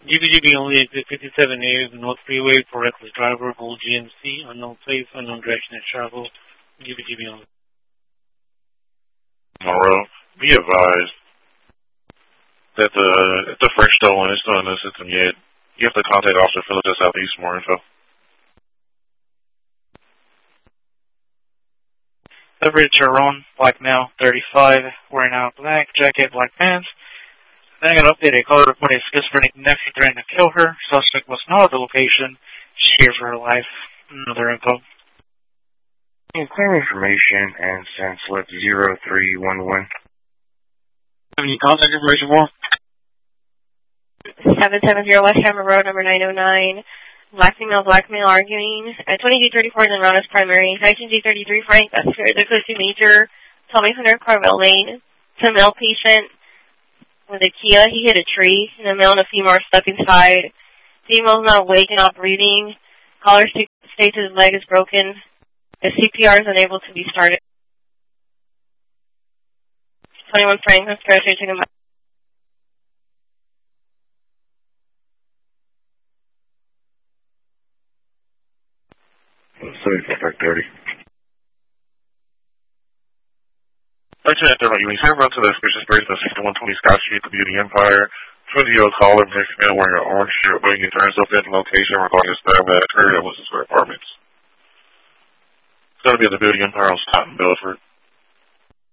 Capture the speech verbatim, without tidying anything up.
G B G B only exit fifty-seven A, the North Freeway for reckless driver, Gold G M C, unknown place, unknown direction of travel. G B G B only. Morrow, be advised that the if the fresh stolen is still in the system yet, you have to contact Officer Phillips at Southeast for more info. Everett Tyrone, black male, thirty-five, wearing a black jacket, black pants. Then I got updated. A caller reported a schizophrenic nephew threatened to kill her. Suspect must know the location. She's here for her life. Another info. Clear information and send slip zero three one one. Have any contact information for? seven seven zero West Hammer Road, number nine oh nine. Black female, black male arguing. At twenty-two thirty-four in Ronda's primary. nineteen G thirty-three Frank, that's the Coastal Major. Tommy Hunter, Carvel Lane. It's a male patient with a Kia. He hit a tree, and a male and a female are stuck inside. Female's not awake and not breathing. Caller states his leg is broken. The C P R is unable to be started. twenty-one Frank, let's go taking him out. seventy-five thirty. Lieutenant Thermal, you have run to the suspicious base of sixty-one twenty Scott Street, the Beauty Empire. twenty-year-old caller, mixed man wearing an orange shirt, waiting to turn himself in location regarding the stab that occurred at Wilson's apartments. It's going to be at the Beauty Empire on Stoughton, Belford.